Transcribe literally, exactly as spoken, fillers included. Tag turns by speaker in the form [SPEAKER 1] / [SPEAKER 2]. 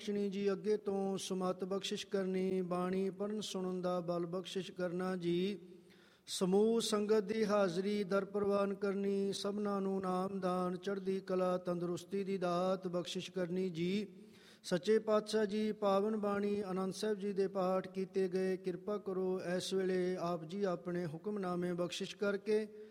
[SPEAKER 1] ਬਖਸ਼ਣੀ ਜੀ, ਅੱਗੇ ਤੋਂ ਸੁਮਤ ਬਖਸ਼ਿਸ਼ ਕਰਨੀ, ਬਾਣੀ ਪੜ੍ਹਨ ਸੁਣਨ ਦਾ ਬਲ ਬਖਸ਼ਿਸ਼ ਕਰਨਾ ਜੀ, ਸਮੂਹ ਸੰਗਤ ਦੀ ਹਾਜ਼ਰੀ ਦਰ ਪ੍ਰਵਾਨ ਕਰਨੀ, ਸਭਨਾਂ ਨੂੰ ਨਾਮਦਾਨ ਚੜ੍ਹਦੀ ਕਲਾ ਤੰਦਰੁਸਤੀ ਦੀ ਦਾਤ ਬਖਸ਼ਿਸ਼ ਕਰਨੀ ਜੀ। ਸੱਚੇ ਪਾਤਸ਼ਾਹ ਜੀ, ਪਾਵਨ ਬਾਣੀ ਆਨੰਦ ਸਾਹਿਬ ਜੀ ਦੇ ਪਾਠ ਕੀਤੇ ਗਏ, ਕਿਰਪਾ ਕਰੋ ਇਸ ਵੇਲੇ ਆਪ ਜੀ ਆਪਣੇ ਹੁਕਮਨਾਮੇ ਬਖਸ਼ਿਸ਼ ਕਰਕੇ